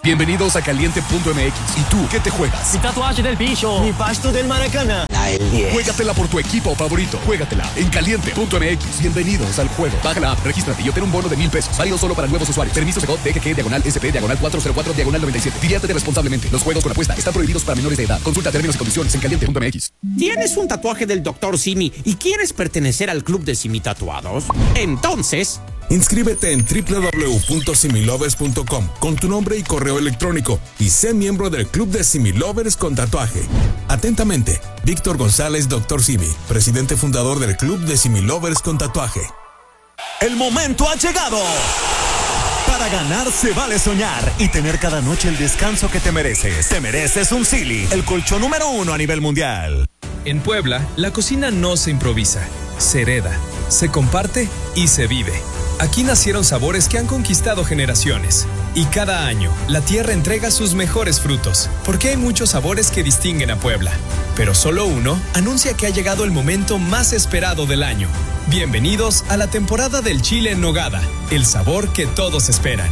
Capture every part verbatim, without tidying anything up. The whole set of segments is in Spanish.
Bienvenidos a Caliente punto M X. ¿Y tú qué te juegas? Mi tatuaje del bicho. Mi pasto del Maracaná. La el diez. Juégatela por tu equipo favorito. Juégatela en Caliente punto M X. Bienvenidos al juego. Baja la app, regístrate y obtén un bono de mil pesos. Válido solo para nuevos usuarios. Permiso Segov D G G diagonal S P diagonal cuatro cero cuatro diagonal noventa y siete. Diviértete responsablemente. Los juegos con apuesta están prohibidos para menores de edad. Consulta términos y condiciones en Caliente punto M X. ¿Tienes un tatuaje del doctor Simi y quieres pertenecer al club de Simi Tatuados? Entonces... inscríbete en doble u doble u doble u punto similovers punto com con tu nombre y correo electrónico y sé miembro del club de Similovers con tatuaje. Atentamente, Víctor González, doctor Simi, presidente fundador del club de Similovers con tatuaje. El momento ha llegado. Para ganar se vale soñar y tener cada noche el descanso que te mereces. Te mereces un Sealy, el colchón número uno a nivel mundial. En Puebla, la cocina no se improvisa, se hereda, se comparte y se vive. Aquí nacieron sabores que han conquistado generaciones. Y cada año, la tierra entrega sus mejores frutos, porque hay muchos sabores que distinguen a Puebla. Pero solo uno anuncia que ha llegado el momento más esperado del año. Bienvenidos a la temporada del chile en nogada, el sabor que todos esperan.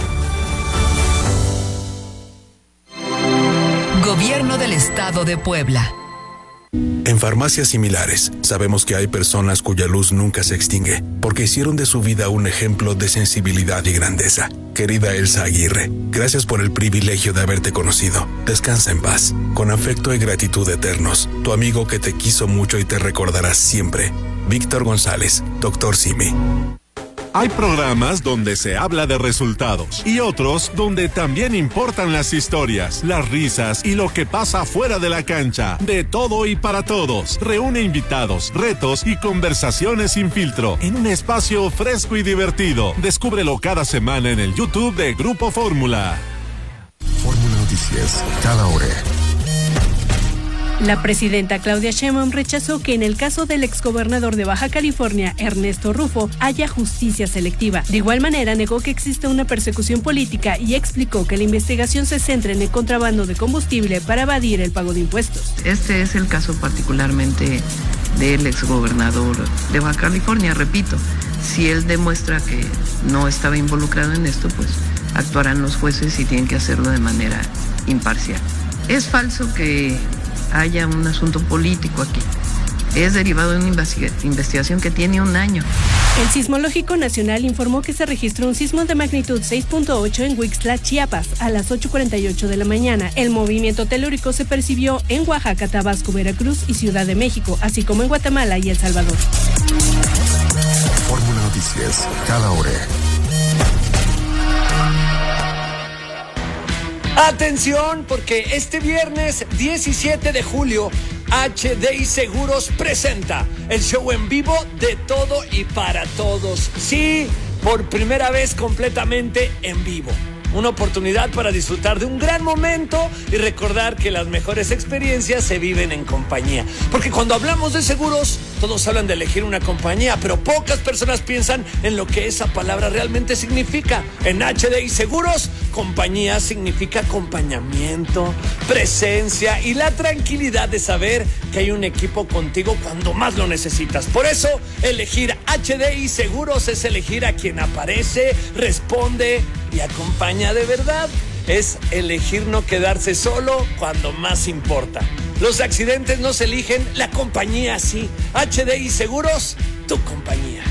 Gobierno del Estado de Puebla. En Farmacias Similares, sabemos que hay personas cuya luz nunca se extingue, porque hicieron de su vida un ejemplo de sensibilidad y grandeza. Querida Elsa Aguirre, gracias por el privilegio de haberte conocido. Descansa en paz. Con afecto y gratitud eternos, tu amigo que te quiso mucho y te recordará siempre. Víctor González, doctor Simi. Hay programas donde se habla de resultados y otros donde también importan las historias, las risas y lo que pasa fuera de la cancha. De todo y para todos. Reúne invitados, retos y conversaciones sin filtro en un espacio fresco y divertido. Descúbrelo cada semana en el YouTube de Grupo Fórmula. Fórmula Noticias, cada hora. La presidenta Claudia Sheinbaum rechazó que en el caso del exgobernador de Baja California, Ernesto Rufo, haya justicia selectiva. De igual manera, negó que existe una persecución política y explicó que la investigación se centra en el contrabando de combustible para evadir el pago de impuestos. Este es el caso particularmente del exgobernador de Baja California, repito. Si él demuestra que no estaba involucrado en esto, pues actuarán los jueces y tienen que hacerlo de manera imparcial. Es falso que haya un asunto político aquí. Es derivado de una investigación que tiene un año. El Sismológico Nacional informó que se registró un sismo de magnitud seis punto ocho en Huixtla, Chiapas, a las ocho cuarenta y ocho de la mañana. El movimiento telúrico se percibió en Oaxaca, Tabasco, Veracruz y Ciudad de México, así como en Guatemala y El Salvador. Fórmula Noticias, cada hora. Atención, porque este viernes diecisiete de julio, H D I Seguros presenta el show en vivo de todo y para todos. Sí, por primera vez completamente en vivo. Una oportunidad para disfrutar de un gran momento y recordar que las mejores experiencias se viven en compañía. Porque cuando hablamos de seguros, todos hablan de elegir una compañía, pero pocas personas piensan en lo que esa palabra realmente significa. En H D I Seguros, compañía significa acompañamiento, presencia y la tranquilidad de saber que hay un equipo contigo cuando más lo necesitas. Por eso, elegir H D I Seguros es elegir a quien aparece, responde y acompaña de verdad. Es elegir no quedarse solo cuando más importa. Los accidentes no se eligen, la compañía sí. H D I Seguros, tu compañía.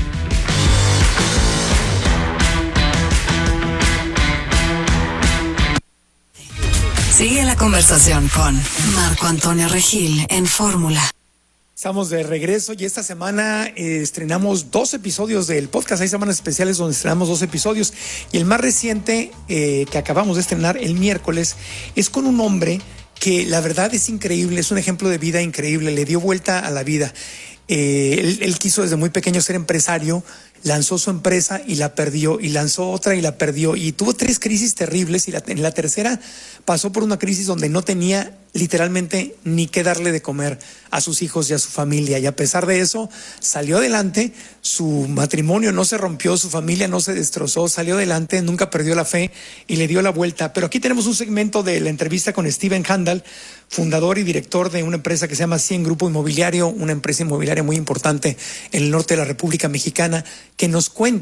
Sigue la conversación con Marco Antonio Regil en Fórmula. Estamos de regreso y esta semana eh, estrenamos dos episodios del podcast. Hay semanas especiales donde estrenamos dos episodios y el más reciente eh, que acabamos de estrenar el miércoles es con un hombre que la verdad es increíble, es un ejemplo de vida increíble, le dio vuelta a la vida. Eh, él, él quiso desde muy pequeño ser empresario, lanzó su empresa y la perdió, y lanzó otra y la perdió, y tuvo tres crisis terribles, y la, en la tercera pasó por una crisis donde no tenía literalmente ni qué darle de comer a sus hijos y a su familia, y a pesar de eso salió adelante, su matrimonio no se rompió, su familia no se destrozó, salió adelante, nunca perdió la fe y le dio la vuelta. Pero aquí tenemos un segmento de la entrevista con Steven Handal, fundador y director de una empresa que se llama cien Grupo Inmobiliario, una empresa inmobiliaria muy importante en el norte de la República Mexicana, que nos cuenta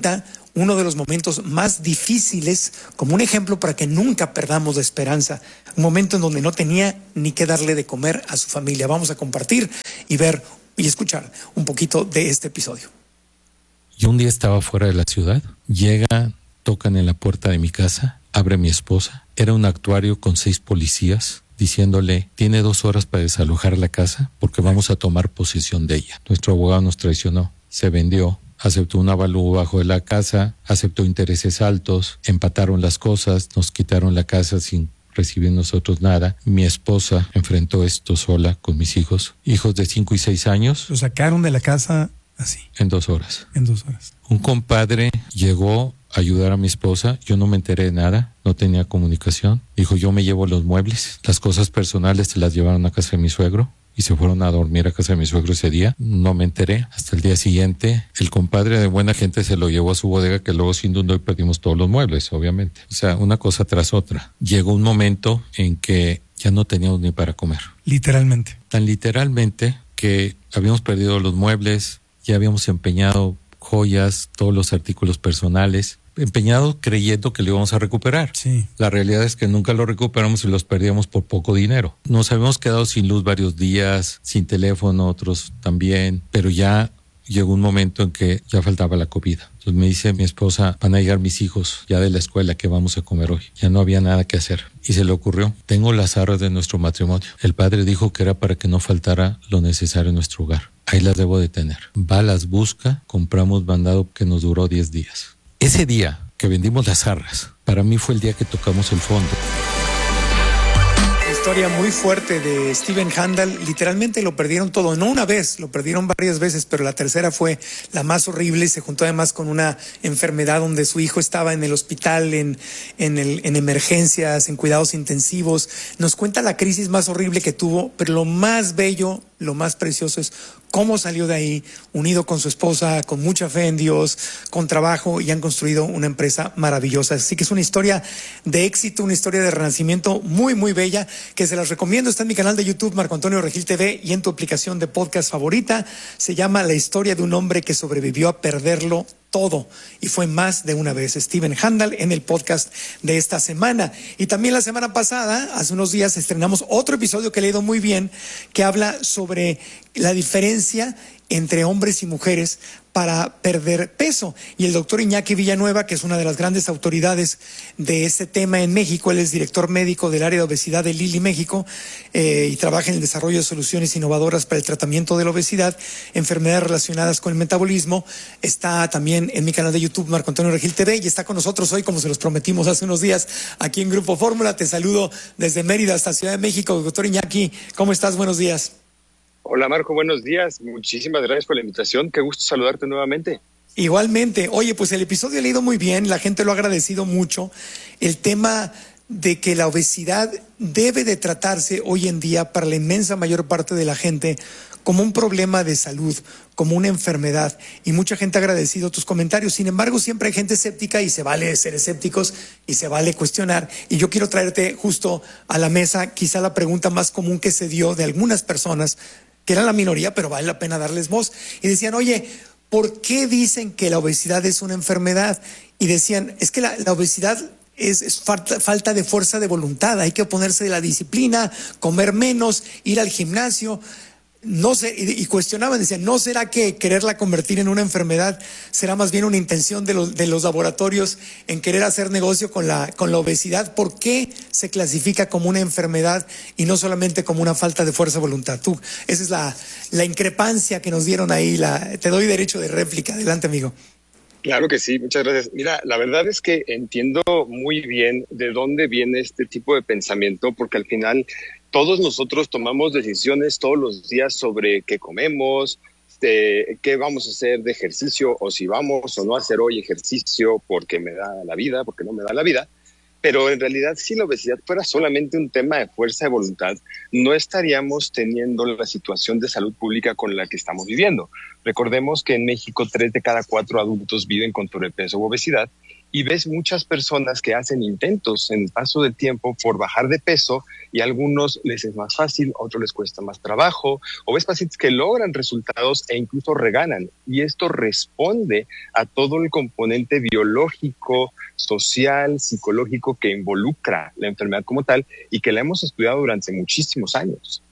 uno de los momentos más difíciles como un ejemplo para que nunca perdamos la esperanza. Un momento en donde no tenía ni qué darle de comer a su familia. Vamos a compartir y ver y escuchar un poquito de este episodio. Yo un día estaba fuera de la ciudad, llega, tocan en la puerta de mi casa, abre mi esposa, era un actuario con seis policías diciéndole, tiene dos horas para desalojar la casa porque vamos a tomar posesión de ella. Nuestro abogado nos traicionó, se vendió, aceptó un avalúo bajo de la casa, aceptó intereses altos, empataron las cosas, nos quitaron la casa sin recibir nosotros nada. Mi esposa enfrentó esto sola con mis hijos, hijos de cinco y seis años. Lo sacaron de la casa así. En dos horas. En dos horas. Un compadre llegó a ayudar a mi esposa, yo no me enteré de nada, no tenía comunicación. Dijo, yo me llevo los muebles, las cosas personales se las llevaron a casa de mi suegro y se fueron a dormir a casa de mi suegro ese día. No me enteré. Hasta el día siguiente, el compadre de buena gente se lo llevó a su bodega, que luego se inundó y perdimos todos los muebles, obviamente. O sea, una cosa tras otra. Llegó un momento en que ya no teníamos ni para comer. Literalmente. Tan literalmente que habíamos perdido los muebles, ya habíamos empeñado joyas, todos los artículos personales, empeñado creyendo que lo íbamos a recuperar. Sí. La realidad es que nunca lo recuperamos y los perdíamos por poco dinero. Nos habíamos quedado sin luz varios días, sin teléfono, otros también, pero ya llegó un momento en que ya faltaba la comida. Entonces me dice mi esposa, van a llegar mis hijos ya de la escuela, ¿qué vamos a comer hoy? Ya no había nada que hacer. Y se le ocurrió, tengo las arras de nuestro matrimonio. El padre dijo que era para que no faltara lo necesario en nuestro hogar. Ahí las debo de tener. Va, las busca, compramos mandado que nos duró diez días. Ese día que vendimos las arras, para mí fue el día que tocamos el fondo. Historia muy fuerte de Steven Handel. Literalmente lo perdieron todo, no una vez, lo perdieron varias veces, pero la tercera fue la más horrible y se juntó además con una enfermedad donde su hijo estaba en el hospital, en, en, el, en emergencias, en cuidados intensivos. Nos cuenta la crisis más horrible que tuvo, pero lo más bello, lo más precioso es cómo salió de ahí, unido con su esposa, con mucha fe en Dios, con trabajo, y han construido una empresa maravillosa. Así que es una historia de éxito, una historia de renacimiento muy, muy bella, que se las recomiendo. Está en mi canal de YouTube, Marco Antonio Regil T V, y en tu aplicación de podcast favorita. Se llama La historia de un hombre que sobrevivió a perderlo todo, y fue más de una vez. Steven Handel en el podcast de esta semana. Y también la semana pasada, hace unos días, estrenamos otro episodio que he leído muy bien, que habla sobre la diferencia entre hombres y mujeres para perder peso. Y el doctor Iñaki Villanueva, que es una de las grandes autoridades de este tema en México, él es director médico del área de obesidad de Lilly México, eh, y trabaja en el desarrollo de soluciones innovadoras para el tratamiento de la obesidad, enfermedades relacionadas con el metabolismo. Está también en mi canal de YouTube, Marco Antonio Regil T V, y está con nosotros hoy, como se los prometimos hace unos días, aquí en Grupo Fórmula. Te saludo desde Mérida hasta Ciudad de México. Doctor Iñaki, ¿cómo estás? Buenos días. Hola Marco, buenos días. Muchísimas gracias por la invitación. Qué gusto saludarte nuevamente. Igualmente. Oye, pues el episodio ha leído muy bien, la gente lo ha agradecido mucho. El tema de que la obesidad debe de tratarse hoy en día para la inmensa mayor parte de la gente como un problema de salud, como una enfermedad, y mucha gente ha agradecido tus comentarios. Sin embargo, siempre hay gente escéptica, y se vale ser escépticos y se vale cuestionar, y yo quiero traerte justo a la mesa quizá la pregunta más común que se dio de algunas personas, que eran la minoría, pero vale la pena darles voz, y decían, oye, ¿por qué dicen que la obesidad es una enfermedad? Y decían, es que la, la obesidad es, es falta, falta de fuerza de voluntad, hay que oponerse de la disciplina, comer menos, ir al gimnasio. No sé, y, y cuestionaban, decían, ¿no será que quererla convertir en una enfermedad será más bien una intención de los, de los laboratorios en querer hacer negocio con la, con la obesidad? ¿Por qué se clasifica como una enfermedad y no solamente como una falta de fuerza de voluntad? Tú, esa es la, la increpancia que nos dieron ahí. La, te doy derecho de réplica. Adelante, amigo. Claro que sí, muchas gracias. Mira, la verdad es que entiendo muy bien de dónde viene este tipo de pensamiento, porque al final todos nosotros tomamos decisiones todos los días sobre qué comemos, de qué vamos a hacer de ejercicio, o si vamos o no a hacer hoy ejercicio porque me da la vida, porque no me da la vida. Pero en realidad, si la obesidad fuera solamente un tema de fuerza de voluntad, no estaríamos teniendo la situación de salud pública con la que estamos viviendo. Recordemos que en México tres de cada cuatro adultos viven con sobrepeso u obesidad, y ves muchas personas que hacen intentos en el paso del tiempo por bajar de peso y a algunos les es más fácil, a otros les cuesta más trabajo, o ves pacientes que logran resultados e incluso regalan, y esto responde a todo el componente biológico, social, psicológico que involucra la enfermedad como tal y que la hemos estudiado durante muchísimos años.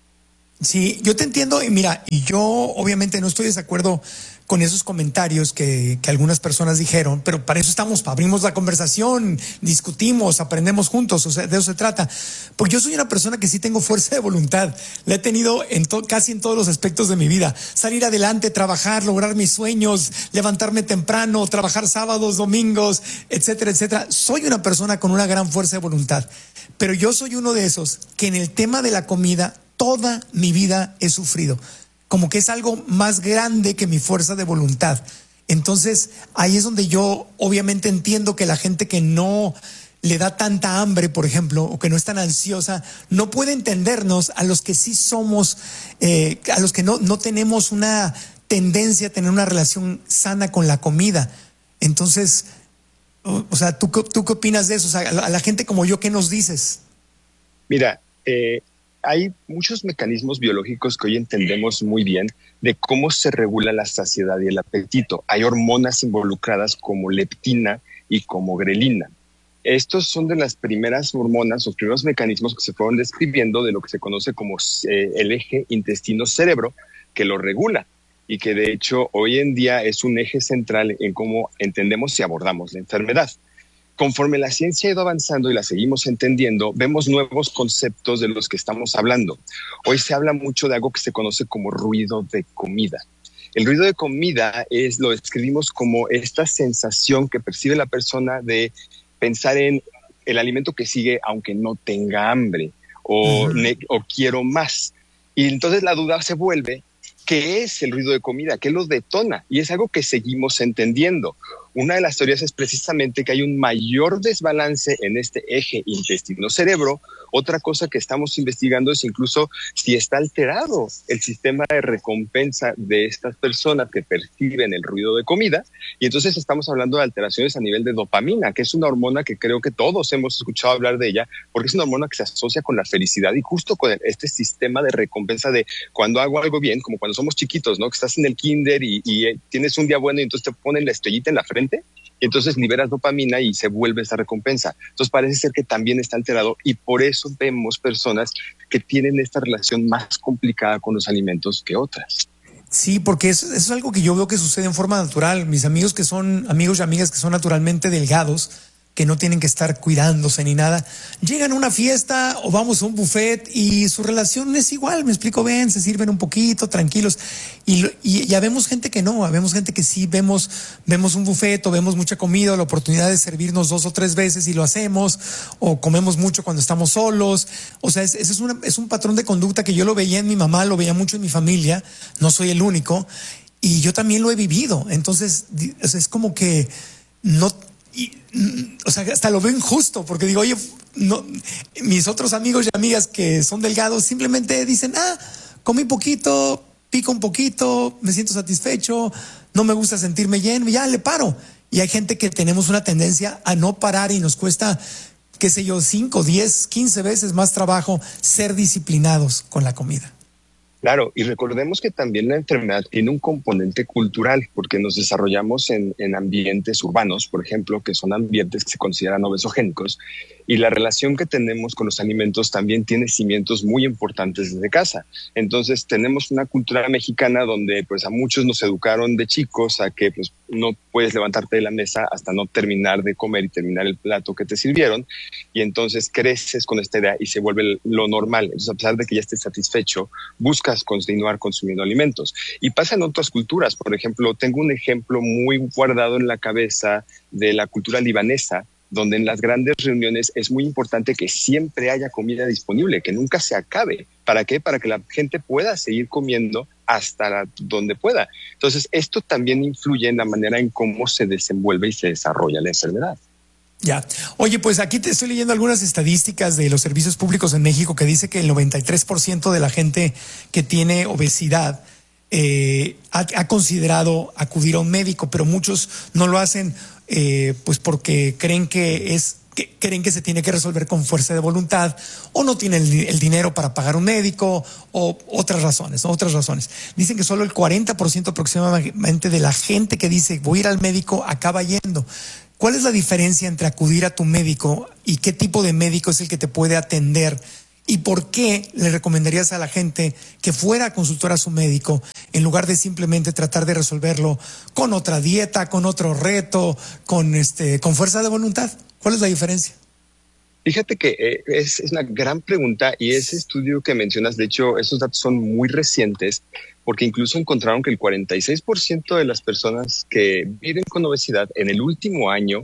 Sí, yo te entiendo y mira, y yo obviamente no estoy de desacuerdo con esos comentarios que, que algunas personas dijeron, pero para eso estamos, abrimos la conversación, discutimos, aprendemos juntos, o sea, de eso se trata. Porque yo soy una persona que sí tengo fuerza de voluntad, la he tenido en to, casi en todos los aspectos de mi vida. Salir adelante, trabajar, lograr mis sueños, levantarme temprano, trabajar sábados, domingos, etcétera, etcétera. Soy una persona con una gran fuerza de voluntad, pero yo soy uno de esos que en el tema de la comida toda mi vida he sufrido. Como que es algo más grande que mi fuerza de voluntad. Entonces, ahí es donde yo obviamente entiendo que la gente que no le da tanta hambre, por ejemplo, o que no es tan ansiosa, no puede entendernos a los que sí somos, eh, a los que no, no tenemos una tendencia a tener una relación sana con la comida. Entonces, o, o sea, ¿tú, ¿tú qué opinas de eso? O sea, a la, a la gente como yo, ¿qué nos dices? Mira, eh... hay muchos mecanismos biológicos que hoy entendemos muy bien de cómo se regula la saciedad y el apetito. Hay hormonas involucradas como leptina y como grelina. Estos son de las primeras hormonas, los primeros mecanismos que se fueron describiendo de lo que se conoce como eh, el eje intestino-cerebro, que lo regula y que de hecho hoy en día es un eje central en cómo entendemos y abordamos la enfermedad. Conforme la ciencia ha ido avanzando y la seguimos entendiendo, vemos nuevos conceptos de los que estamos hablando. Hoy se habla mucho de algo que se conoce como ruido de comida. El ruido de comida es, lo describimos como esta sensación que percibe la persona de pensar en el alimento que sigue aunque no tenga hambre o, uh-huh. ne- o quiero más. Y entonces la duda se vuelve, ¿qué es el ruido de comida? ¿Qué lo detona? Y es algo que seguimos entendiendo. Una de las teorías es precisamente que hay un mayor desbalance en este eje intestino-cerebro. Otra cosa que estamos investigando es incluso si está alterado el sistema de recompensa de estas personas que perciben el ruido de comida. Y entonces estamos hablando de alteraciones a nivel de dopamina, que es una hormona que creo que todos hemos escuchado hablar de ella, porque es una hormona que se asocia con la felicidad y justo con este sistema de recompensa de cuando hago algo bien, como cuando somos chiquitos, ¿no? Que estás en el kinder y, y tienes un día bueno y entonces te ponen la estrellita en la frente. Y entonces liberas dopamina y se vuelve esa recompensa. Entonces parece ser que también está alterado y por eso vemos personas que tienen esta relación más complicada con los alimentos que otras. Sí, porque eso, eso es algo que yo veo que sucede en forma natural. Mis amigos que son amigos y amigas que son naturalmente delgados, que no tienen que estar cuidándose ni nada, llegan a una fiesta o vamos a un buffet y su relación es igual, me explico bien, se sirven un poquito, tranquilos. Y, y ya vemos gente que no, vemos gente que sí vemos, vemos un buffet o vemos mucha comida, la oportunidad de servirnos dos o tres veces y lo hacemos, o comemos mucho cuando estamos solos. O sea, ese es, es, una, es un patrón de conducta que yo lo veía en mi mamá, lo veía mucho en mi familia, no soy el único, y yo también lo he vivido. Entonces, es como que no... Y, o sea, hasta lo veo injusto porque digo, oye, no, mis otros amigos y amigas que son delgados simplemente dicen, ah, comí poquito, pico un poquito, me siento satisfecho, no me gusta sentirme lleno, ya le paro. Y hay gente que tenemos una tendencia a no parar y nos cuesta, qué sé yo, cinco, diez, quince veces más trabajo ser disciplinados con la comida. Claro, y recordemos que también la enfermedad tiene un componente cultural, porque nos desarrollamos en, en ambientes urbanos, por ejemplo, que son ambientes que se consideran obesogénicos, y la relación que tenemos con los alimentos también tiene cimientos muy importantes desde casa. Entonces tenemos una cultura mexicana donde pues a muchos nos educaron de chicos a que pues no puedes levantarte de la mesa hasta no terminar de comer y terminar el plato que te sirvieron, y entonces creces con esta idea y se vuelve lo normal. Entonces, a pesar de que ya estés satisfecho, buscas continuar consumiendo alimentos. Y pasa en otras culturas. Por ejemplo, tengo un ejemplo muy guardado en la cabeza de la cultura libanesa, donde en las grandes reuniones es muy importante que siempre haya comida disponible, que nunca se acabe. ¿Para qué? Para que la gente pueda seguir comiendo hasta la, donde pueda. Entonces, esto también influye en la manera en cómo se desenvuelve y se desarrolla la enfermedad. Ya. Oye, pues aquí te estoy leyendo algunas estadísticas de los servicios públicos en México que dice que el noventa y tres por ciento de la gente que tiene obesidad eh, ha, ha considerado acudir a un médico, pero muchos no lo hacen eh, pues porque creen que es que creen que se tiene que resolver con fuerza de voluntad, o no tienen el, el dinero para pagar un médico, o otras razones, ¿no? otras razones. Dicen que solo el cuarenta por ciento aproximadamente de la gente que dice voy a ir al médico acaba yendo. ¿Cuál es la diferencia entre acudir a tu médico y qué tipo de médico es el que te puede atender? ¿Y por qué le recomendarías a la gente que fuera a consultar a su médico en lugar de simplemente tratar de resolverlo con otra dieta, con otro reto, con este, con fuerza de voluntad? ¿Cuál es la diferencia? Fíjate que eh, es, es una gran pregunta, y ese estudio que mencionas, de hecho, esos datos son muy recientes, porque incluso encontraron que el cuarenta y seis por ciento de las personas que viven con obesidad en el último año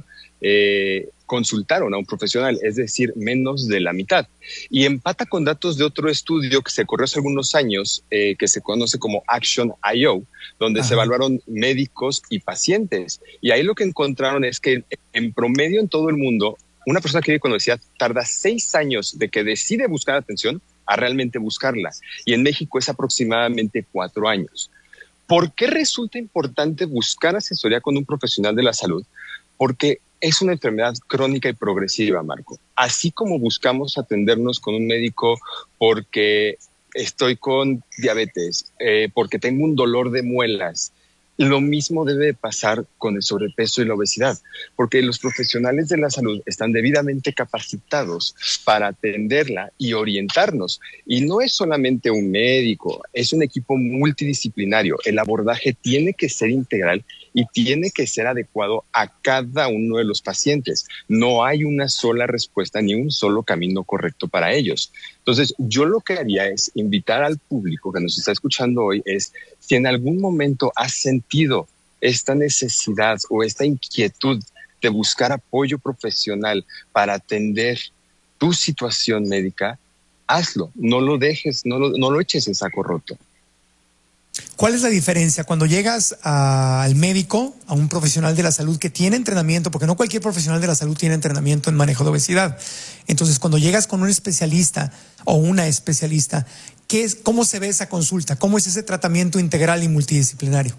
eh, consultaron a un profesional, es decir, menos de la mitad. Y empata con datos de otro estudio que se corrió hace algunos años, eh, que se conoce como Action I O, donde Ajá. se evaluaron médicos y pacientes. Y ahí lo que encontraron es que en promedio en todo el mundo, una persona que vive con obesidad tarda seis años de que decide buscar atención a realmente buscarla. Y en México es aproximadamente cuatro años. ¿Por qué resulta importante buscar asesoría con un profesional de la salud? Porque es una enfermedad crónica y progresiva, Marco. Así como buscamos atendernos con un médico porque estoy con diabetes, eh, porque tengo un dolor de muelas, lo mismo debe pasar con el sobrepeso y la obesidad, porque los profesionales de la salud están debidamente capacitados para atenderla y orientarnos. Y no es solamente un médico, es un equipo multidisciplinario. El abordaje tiene que ser integral y tiene que ser adecuado a cada uno de los pacientes. No hay una sola respuesta ni un solo camino correcto para ellos. Entonces, yo lo que haría es invitar al público que nos está escuchando hoy es, si en algún momento has sentido esta necesidad o esta inquietud de buscar apoyo profesional para atender tu situación médica, hazlo. No lo dejes, no lo, no lo eches en saco roto. ¿Cuál es la diferencia cuando llegas a, al médico, a un profesional de la salud que tiene entrenamiento? Porque no cualquier profesional de la salud tiene entrenamiento en manejo de obesidad. Entonces, cuando llegas con un especialista o una especialista, ¿qué es, cómo se ve esa consulta? ¿Cómo es ese tratamiento integral y multidisciplinario?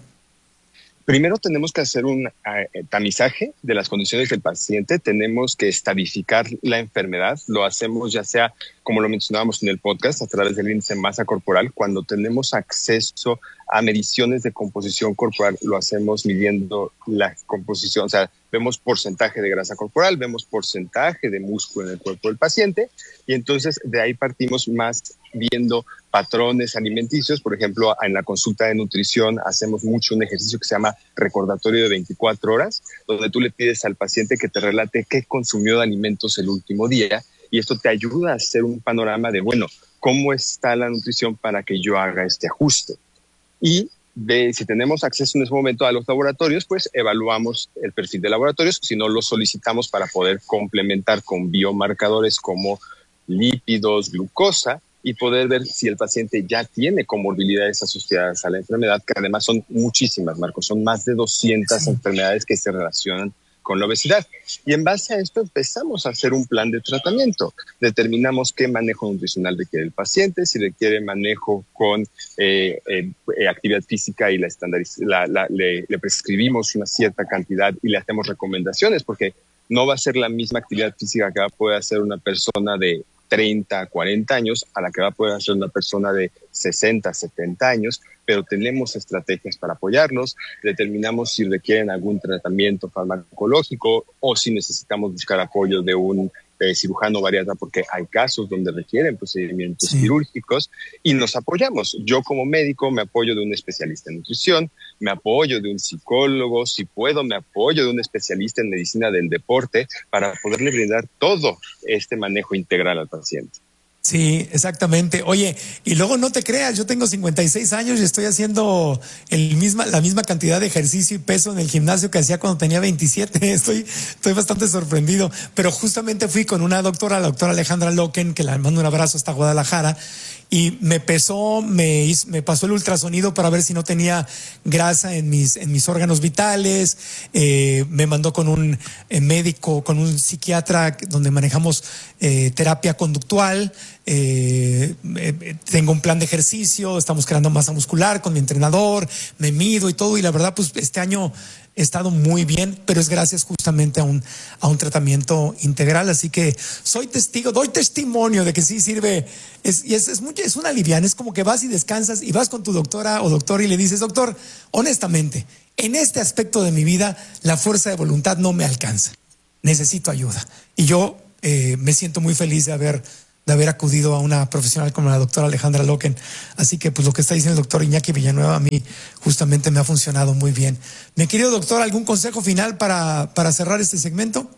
Primero tenemos que hacer un uh, tamizaje de las condiciones del paciente, tenemos que estadificar la enfermedad, lo hacemos ya sea, como lo mencionábamos en el podcast, a través del índice de masa corporal. Cuando tenemos acceso a mediciones de composición corporal, lo hacemos midiendo la composición, o sea, vemos porcentaje de grasa corporal, vemos porcentaje de músculo en el cuerpo del paciente, y entonces de ahí partimos más viendo patrones alimenticios. Por ejemplo, en la consulta de nutrición hacemos mucho un ejercicio que se llama recordatorio de veinticuatro horas, donde tú le pides al paciente que te relate qué consumió de alimentos el último día, y esto te ayuda a hacer un panorama de, bueno, cómo está la nutrición para que yo haga este ajuste. Y de, si tenemos acceso en ese momento a los laboratorios, pues evaluamos el perfil de laboratorios, si no lo solicitamos para poder complementar con biomarcadores como lípidos, glucosa, y poder ver si el paciente ya tiene comorbilidades asociadas a la enfermedad, que además son muchísimas, Marcos, son más de doscientas sí. enfermedades que se relacionan con la obesidad. Y en base a esto empezamos a hacer un plan de tratamiento. Determinamos qué manejo nutricional requiere el paciente, si requiere manejo con eh, eh, actividad física y la estandariz- la, la, le, le prescribimos una cierta cantidad y le hacemos recomendaciones, porque no va a ser la misma actividad física que va a poder hacer una persona de treinta, cuarenta años a la que va a poder hacer una persona de sesenta, setenta años, pero tenemos estrategias para apoyarlos, determinamos si requieren algún tratamiento farmacológico o si necesitamos buscar apoyo de un eh, cirujano bariatra, porque hay casos donde requieren procedimientos sí. quirúrgicos, y nos apoyamos. Yo como médico me apoyo de un especialista en nutrición, me apoyo de un psicólogo, si puedo me apoyo de un especialista en medicina del deporte para poderle brindar todo este manejo integral al paciente. Sí, exactamente. Oye, y luego no te creas, yo tengo cincuenta y seis años y estoy haciendo el misma, la misma cantidad de ejercicio y peso en el gimnasio que hacía cuando tenía veintisiete. Estoy, estoy bastante sorprendido. Pero justamente fui con una doctora, la doctora Alejandra Loken, que le mando un abrazo hasta Guadalajara, y me pesó, me, hizo, me pasó el ultrasonido para ver si no tenía grasa en mis, en mis órganos vitales, eh, me mandó con un eh, médico, con un psiquiatra donde manejamos eh, terapia conductual, eh, eh, tengo un plan de ejercicio, estamos creando masa muscular con mi entrenador, me mido y todo, y la verdad pues este año he estado muy bien, pero es gracias justamente a un, a un tratamiento integral, así que soy testigo, doy testimonio de que sí sirve, es, y es, es, mucho, es una liviana, es como que vas y descansas y vas con tu doctora o doctor y le dices, doctor, honestamente, en este aspecto de mi vida, la fuerza de voluntad no me alcanza, necesito ayuda. Y yo eh, me siento muy feliz de haber de haber acudido a una profesional como la doctora Alejandra Loken. Así que pues lo que está diciendo el doctor Iñaki Villanueva a mí justamente me ha funcionado muy bien. Mi querido doctor, ¿algún consejo final para, para cerrar este segmento?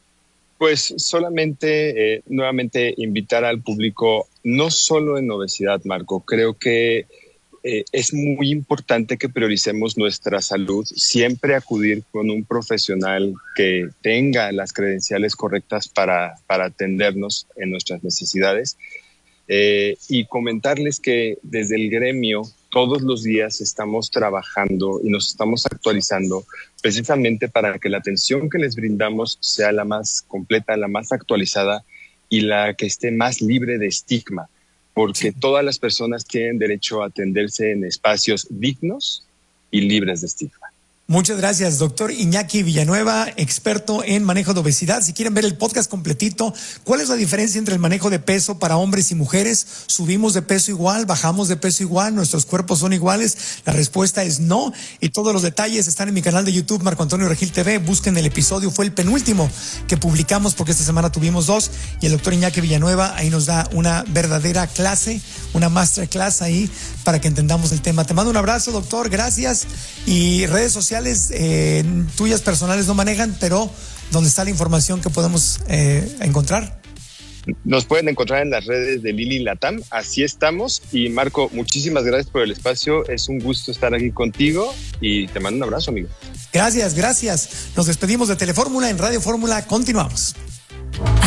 Pues solamente, eh, nuevamente invitar al público, no solo en obesidad, Marco, creo que Eh, es muy importante que prioricemos nuestra salud, siempre acudir con un profesional que tenga las credenciales correctas para, para atendernos en nuestras necesidades eh, y comentarles que desde el gremio todos los días estamos trabajando y nos estamos actualizando precisamente para que la atención que les brindamos sea la más completa, la más actualizada y la que esté más libre de estigma. Porque todas las personas tienen derecho a atenderse en espacios dignos y libres de estigma. Muchas gracias, doctor Iñaki Villanueva, experto en manejo de obesidad. Si quieren ver el podcast completito, ¿cuál es la diferencia entre el manejo de peso para hombres y mujeres? ¿Subimos de peso igual? ¿Bajamos de peso igual? ¿Nuestros cuerpos son iguales? La respuesta es no. Y todos los detalles están en mi canal de YouTube, Marco Antonio Regil T V. Busquen el episodio, fue el penúltimo que publicamos porque esta semana tuvimos dos. Y el doctor Iñaki Villanueva ahí nos da una verdadera clase, una masterclass ahí para que entendamos el tema. Te mando un abrazo, doctor, gracias. Y redes sociales Eh, tuyas personales no manejan, pero ¿dónde está la información que podemos eh, encontrar? Nos pueden encontrar en las redes de Lili Latam, así estamos. Y Marco, muchísimas gracias por el espacio, es un gusto estar aquí contigo y te mando un abrazo, amigo. Gracias, gracias. Nos despedimos de Telefórmula en Radio Fórmula, continuamos.